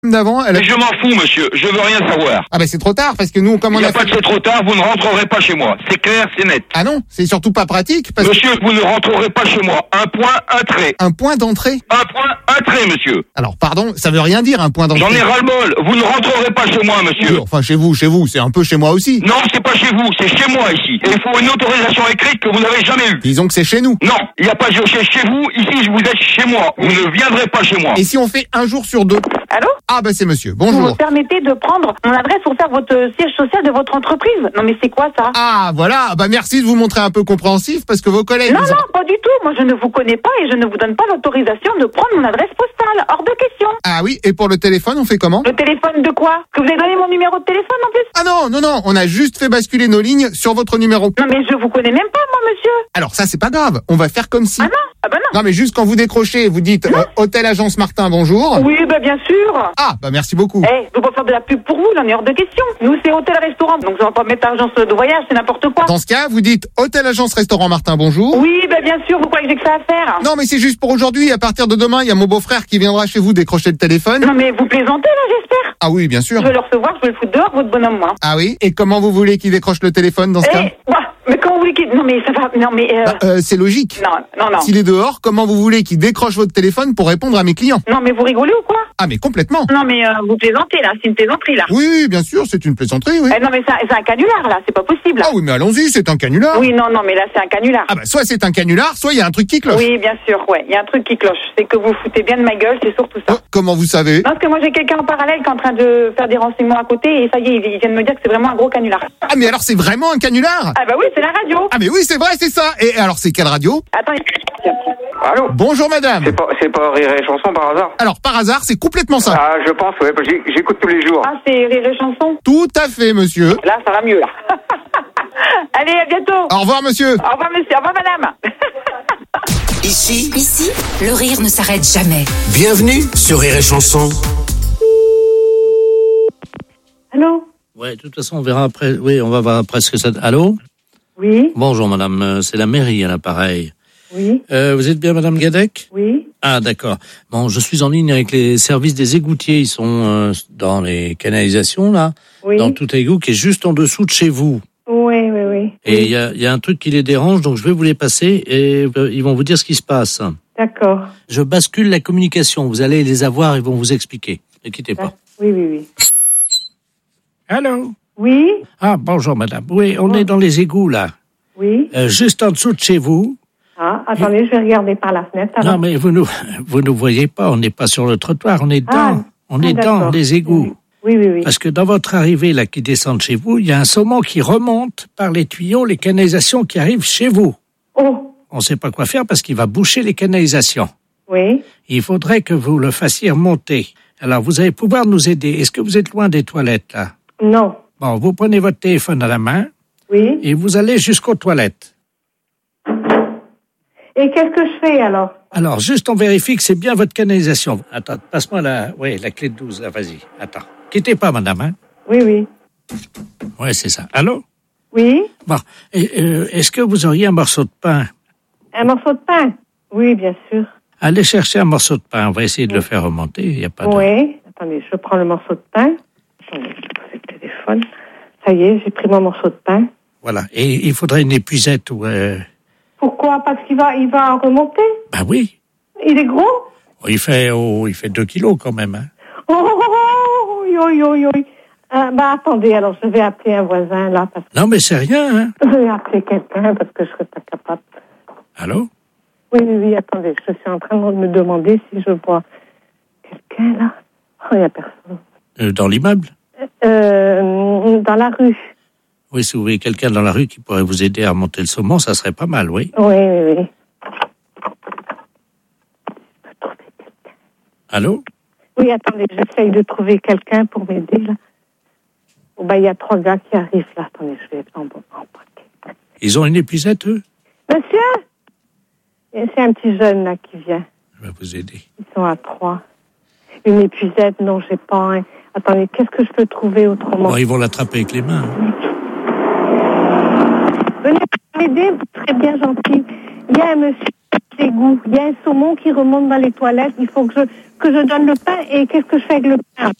d'avant, Mais je m'en fous, monsieur. Je veux rien savoir. Ah c'est trop tard, parce que nous, comme Il on n'y a a pas de c'est trop tard, vous ne rentrerez pas chez moi. C'est clair, c'est net. Ah non, c'est surtout pas pratique, parce Monsieur, vous ne rentrerez pas chez moi. Un point, un trait. Un point d'entrée. Un point, un trait, monsieur. Alors, pardon, ça veut rien dire, un point d'entrée. J'en ai ras-le-bol. Vous ne rentrerez pas chez moi, monsieur. Oui, enfin, chez vous, c'est un peu chez moi aussi. Non, c'est pas chez vous, c'est chez moi ici. Et il faut une autorisation écrite que vous n'avez jamais eue. Disons que c'est chez nous. Non, il n'y a pas de chez vous. Ici, vous êtes chez moi. Vous ne viendrez pas chez moi. Et si on fait un jour sur deux? Allô? Ah c'est monsieur. Vous Bonjour. me permettez de prendre mon adresse pour faire votre siège social de votre entreprise? Non mais c'est quoi ça? Ah voilà, merci de vous montrer un peu compréhensif, parce que vos collègues... Non, pas du tout. Moi, je ne vous connais pas et je ne vous donne pas l'autorisation de prendre mon adresse postale. Hors de question. Ah oui, et pour le téléphone, on fait comment? Le téléphone de quoi? Que vous avez donné mon numéro de téléphone en plus? Ah non, on a juste fait basculer nos lignes sur votre numéro. Non mais je vous connais même pas, moi, monsieur. Alors ça, c'est pas grave, on va faire comme si... Ah non? Ah bah non. Non mais juste quand vous décrochez, vous dites Hôtel Agence Martin, bonjour. Oui, bien sûr. Ah merci beaucoup. Je veux pas faire de la pub pour vous, là, on est hors de question. Nous, c'est hôtel-restaurant, donc je vais pas mettre agence de voyage, c'est n'importe quoi. Dans ce cas, vous dites Hôtel Agence Restaurant Martin, bonjour. Oui, bien sûr, vous croyez que j'ai que ça à faire? Non mais c'est juste pour aujourd'hui, à partir de demain, il y a mon beau-frère qui viendra chez vous décrocher le téléphone. Non mais vous plaisantez, là, j'espère. Ah oui, bien sûr. Je vais le recevoir, je vais le foutre dehors, votre bonhomme, moi. Ah oui? Et comment vous voulez qu'il décroche le téléphone dans ce cas? Mais comment vous voulez qu'il... Non mais ça va... Non mais... C'est logique. Non. S'il est dehors, comment vous voulez qu'il décroche votre téléphone pour répondre à mes clients? Non mais vous rigolez ou quoi? Ah mais complètement. Non mais vous plaisantez là, c'est une plaisanterie là. Oui, bien sûr, c'est une plaisanterie, oui. Non mais c'est un canular là, c'est pas possible. Là. Ah oui, mais allons-y, c'est un canular. Oui, non, mais là c'est un canular. Ah soit c'est un canular, soit il y a un truc qui cloche. Oui, bien sûr, ouais, il y a un truc qui cloche. C'est que vous foutez bien de ma gueule, c'est surtout ça. Comment vous savez? Non, parce que moi j'ai quelqu'un en parallèle qui est en train de faire des renseignements à côté et ça y est, il vient de me dire que c'est vraiment un gros canular. Ah mais alors c'est vraiment un canular? Ah bah oui, c'est la radio. Ah mais oui, c'est vrai, c'est ça. Et alors c'est quelle radio? Attends. Allô? Bonjour madame. C'est pas Rire et Chanson par hasard? Alors par hasard, c'est complètement ça. Ah, je pense, ouais, parce que j'écoute tous les jours. Ah, c'est Rire et Chanson? Tout à fait, monsieur. Là, ça va mieux, là. Allez, à bientôt. Au revoir, monsieur. Au revoir, monsieur. Au revoir, madame. Ici, le rire ne s'arrête jamais. Bienvenue sur Rire et Chanson. Allô? Ouais, de toute façon, on verra après. Oui, on va voir après ce que ça... Allô? Oui. Bonjour, madame. C'est la mairie à l'appareil. Oui. Vous êtes bien madame Gadec? Oui. Ah, d'accord. Bon, je suis en ligne avec les services des égoutiers. Ils sont dans les canalisations, là. Oui. Dans tout égout qui est juste en dessous de chez vous. Oui. Et il y a un truc qui les dérange, donc je vais vous les passer et ils vont vous dire ce qui se passe. D'accord. Je bascule la communication. Vous allez les avoir, ils vont vous expliquer. Ne quittez pas. Oui. Allô? Oui. Ah, bonjour madame. Oui, on est dans les égouts, là. Oui. Juste en dessous de chez vous. Ah, attendez, je vais regarder par la fenêtre. Alors. Non, mais vous nous voyez pas, on n'est pas sur le trottoir, on est dans d'accord. les égouts. Oui. Parce que dans votre arrivée, là, qui descend de chez vous, il y a un saumon qui remonte par les tuyaux, les canalisations qui arrivent chez vous. Oh. On ne sait pas quoi faire parce qu'il va boucher les canalisations. Oui. Il faudrait que vous le fassiez remonter. Alors, vous allez pouvoir nous aider. Est-ce que vous êtes loin des toilettes, là? Non. Bon, vous prenez votre téléphone à la main. Oui. Et vous allez jusqu'aux toilettes. Et qu'est-ce que je fais, alors? Alors, juste on vérifie que c'est bien votre canalisation. Attends, passe-moi la clé de 12, là, vas-y. Attends. Quittez pas, madame, hein? Oui. Ouais, c'est ça. Allô? Oui. Bon. Est-ce que vous auriez un morceau de pain? Un morceau de pain? Oui, bien sûr. Allez chercher un morceau de pain. On va essayer de le faire remonter. Il n'y a pas de... Oui. Attendez, je prends le morceau de pain. Attendez, je pose le téléphone. Ça y est, j'ai pris mon morceau de pain. Voilà. Et il faudrait une épuisette ou... Pourquoi? Parce qu'il va remonter? Ben oui. Il est gros? Il fait 2 kilos quand même, hein. Attendez, alors je vais appeler un voisin, là, parce que... Non, mais c'est rien, hein. Je vais appeler quelqu'un, parce que je serais pas capable. Allô? Oui, attendez, je suis en train de me demander si je vois quelqu'un, là. Oh, il n'y a personne. Dans l'immeuble? Dans la rue. Oui, si vous voyez quelqu'un dans la rue qui pourrait vous aider à remonter le saumon, ça serait pas mal, oui. Oui. Allô? Oui, attendez, j'essaye de trouver quelqu'un pour m'aider, là. Oh, il y a 3 gars qui arrivent, là. Attendez, je vais en paquet. Ils ont une épuisette, eux? Monsieur? C'est un petit jeune, là, qui vient. Je vais vous aider. Ils sont à 3. Une épuisette, non, j'ai pas un... Attendez, qu'est-ce que je peux trouver autrement? Bon, ils vont l'attraper avec les mains. Venez m'aider, vous serez bien gentil. Il y a un monsieur d'égout. Il y a un saumon qui remonte dans les toilettes. Il faut que je donne le pain. Et qu'est-ce que je fais avec le pain?